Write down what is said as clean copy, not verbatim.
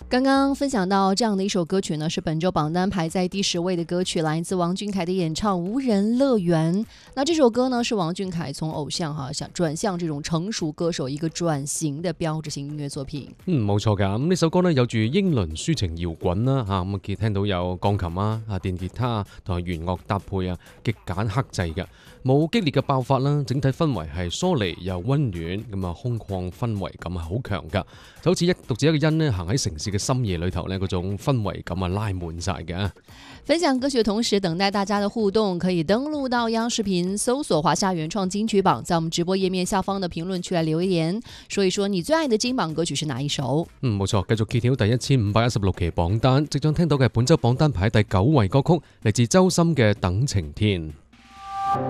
刚刚分享到这样的一首歌曲呢，是本周榜单排在第10位的歌曲，来自王俊凯的演唱《无人乐園》。那这首歌呢，是王俊凱從偶像想轉向這種成熟歌手一個轉型的標誌性音樂作品。 冇錯㗎。咁呢首歌呢，有住英倫抒情搖滾啦嚇，咁啊聽到有鋼琴啊、電吉他同埋弦樂搭配啊，極簡克制嘅，冇激烈嘅爆發啦，整體氛圍係疏離又溫暖，咁啊空曠氛圍感係好強㗎，就好似獨自一個人呢行喺城市嘅深夜裏頭呢，嗰種氛圍感啊拉滿晒嘅。 分享歌曲的同時，等待大家的互動，可以登錄到央視頻搜索華夏原創金曲榜，在我們直播頁面下方的評論區來留言，說一說你最愛的金榜歌曲是哪一首？ 冇錯，繼續揭曉第1516期榜單，即將聽到嘅本周榜單排第9位歌曲，嚟自周深嘅《等晴天》。